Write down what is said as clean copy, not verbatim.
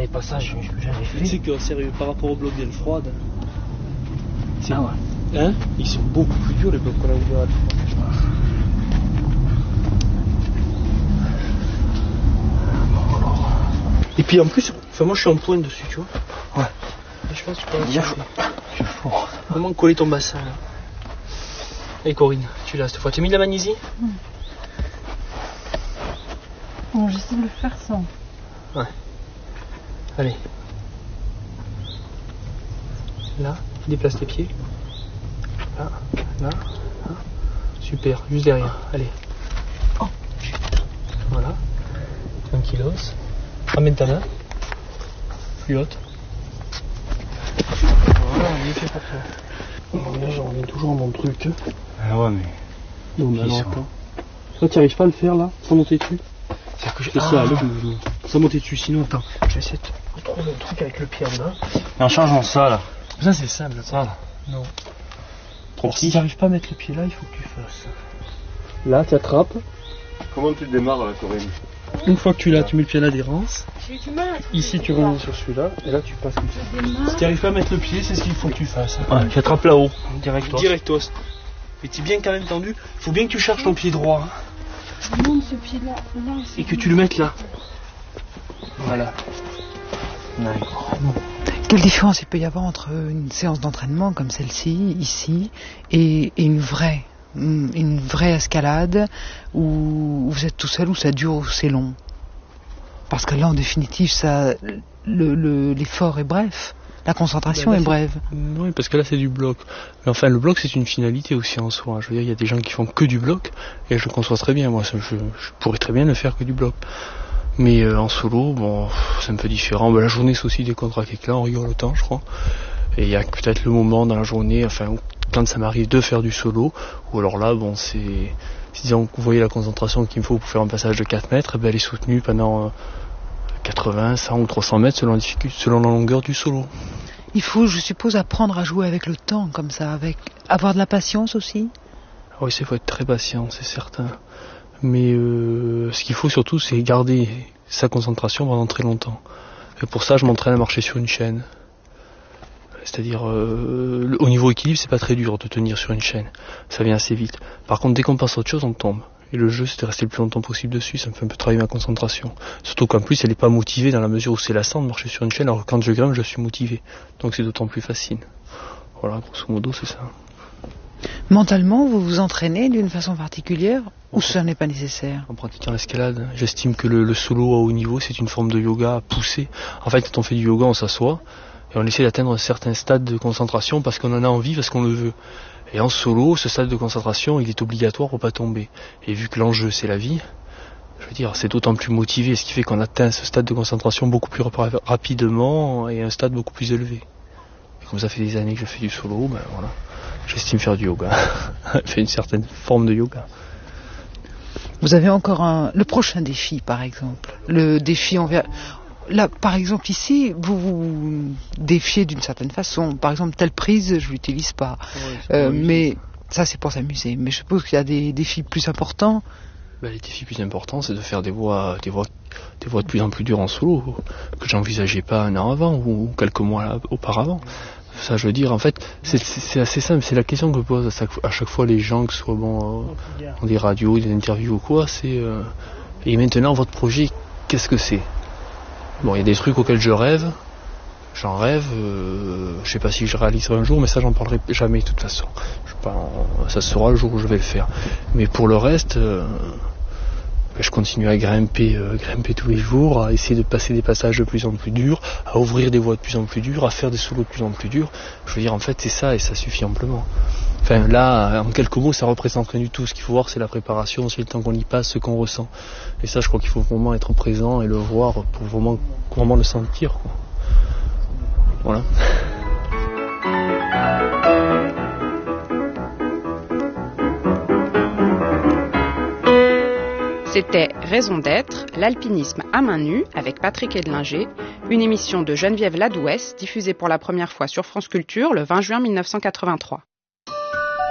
les passages, j'avais fait. Tu sais que sérieux, par rapport aux blocs d'Aile Froide, Ah ouais. hein, ils sont beaucoup plus durs les blocs qu'on a ouverts à Aile Froide. Et puis en plus, moi je suis en pointe dessus, tu vois. Ouais. Et je pense que tu peux Bien chaud. Comment coller ton bassin là. Allez Corinne, tu l'as cette fois. Tu as mis de la magnésie? Bon, j'essaie de le faire sans. Ouais. Allez. Là, tu déplaces tes pieds. Là, là, là. Super, juste derrière. Allez. Oh. Voilà. Tranquillos. Ramène ta main. Plus haute. Voilà, on est fait pour toi. Bon, là, j'en reviens toujours à mon truc. Ah ouais, mais. Non, mais Ils alors, sont- attends. Toi, tu arrives pas à le faire là, sans monter dessus? C'est que je. C'est ça, là, sans monter dessus. Sinon, attends, je vais essayer de retrouver un truc avec le pied en bas. Mais en changeant ça là. Ça, c'est simple. Ça là. Non. Trop Alors, si petit. tu n'arrives pas à mettre le pied là, il faut que tu fasses. Là, tu attrapes. Comment tu démarres la Corinne? Une fois que tu l'as, tu mets le pied à l'adhérence. J'ai du mal. Ici, tu reviens sur celui-là. Et là, tu passes comme ça. Si tu n'arrives pas à mettre le pied, c'est ce qu'il faut que tu fasses. Ouais, tu attrapes là-haut. Directement. Directos. Mais tu es bien quand même tendu. Il faut bien que tu cherches ton pied droit. Hein, Je monte ce pied-là. Là, et que tu le mettes là. Voilà. D'accord. Quelle différence il peut y avoir entre une séance d'entraînement comme celle-ci, ici, et une vraie escalade où vous êtes tout seul, où ça dure, où c'est long? Parce que là, en définitive, l'effort est bref. La concentration est brève. Oui, parce que là, c'est du bloc. Mais enfin, le bloc, c'est une finalité aussi en soi. Je veux dire, il y a des gens qui font que du bloc, et je le conçois très bien. Moi, je pourrais très bien ne faire que du bloc. Mais en solo, bon, c'est un peu différent. Ben, la journée, c'est aussi des contre-éclats, on rigole autant, je crois. Et il y a peut-être le moment dans la journée, enfin, quand ça m'arrive de faire du solo, ou alors là, bon, c'est... Disons, vous voyez la concentration qu'il me faut pour faire un passage de 4 mètres, ben, elle est soutenue pendant 80, 100 ou 300 mètres selon la longueur du solo. Il faut, je suppose, apprendre à jouer avec le temps, comme ça, avoir de la patience aussi. Oui, il faut être très patient, c'est certain. Mais ce qu'il faut surtout, c'est garder sa concentration pendant très longtemps. Et pour ça, je m'entraîne à marcher sur une chaîne. C'est-à-dire, au niveau équilibre, c'est pas très dur de tenir sur une chaîne. Ça vient assez vite. Par contre, dès qu'on passe à autre chose, on tombe. Et le jeu, c'est de rester le plus longtemps possible dessus. Ça me fait un peu travailler ma concentration. Surtout qu'en plus, elle n'est pas motivée dans la mesure où c'est lassant de marcher sur une chaîne. Alors que quand je grimpe, je suis motivé. Donc c'est d'autant plus facile. Voilà, grosso modo, c'est ça. Mentalement, vous vous entraînez d'une façon particulière ou ce n'est pas nécessaire? En pratiquant l'escalade, j'estime que le solo à haut niveau, c'est une forme de yoga poussée. En fait, quand on fait du yoga, on s'assoit et on essaie d'atteindre un certain stade de concentration parce qu'on en a envie, parce qu'on le veut. Et en solo, ce stade de concentration, il est obligatoire pour pas tomber. Et vu que l'enjeu, c'est la vie, je veux dire, c'est d'autant plus motivé, ce qui fait qu'on atteint ce stade de concentration beaucoup plus rapidement et un stade beaucoup plus élevé. Et comme ça fait des années que je fais du solo, ben voilà. J'estime faire du yoga. Fait une certaine forme de yoga. Vous avez encore le prochain défi, par exemple. Le défi envers... Là, par exemple, ici, vous vous défiez d'une certaine façon. Par exemple, telle prise, je l'utilise pas. Ouais, mais ça, c'est pour s'amuser. Mais je suppose qu'il y a des défis plus importants. Ben, les défis plus importants, c'est de faire des voies de plus en plus dures en solo, que j'envisageais pas un an avant ou quelques mois auparavant. Ça, je veux dire, en fait, c'est assez simple. C'est la question que posent à chaque fois les gens, que ce soit dans des radios, des interviews ou quoi. C'est et maintenant, votre projet, qu'est-ce que c'est? Bon, il y a des trucs auxquels je rêve. J'en rêve. Je sais pas si je réaliserai un jour, mais ça, j'en parlerai jamais de toute façon. Ça sera le jour où je vais le faire. Mais pour le reste, je continue à grimper tous les jours, à essayer de passer des passages de plus en plus durs, à ouvrir des voies de plus en plus dures, à faire des solos de plus en plus durs. Je veux dire, en fait, c'est ça et ça suffit amplement. Enfin, là, en quelques mots, ça représente rien du tout. Ce qu'il faut voir, c'est la préparation, c'est le temps qu'on y passe, ce qu'on ressent. Et ça, je crois qu'il faut vraiment être présent et le voir pour vraiment le sentir, quoi. Voilà. C'était Raison d'être, l'alpinisme à main nue avec Patrick Edlinger, une émission de Geneviève Ladouès diffusée pour la première fois sur France Culture le 20 juin 1983.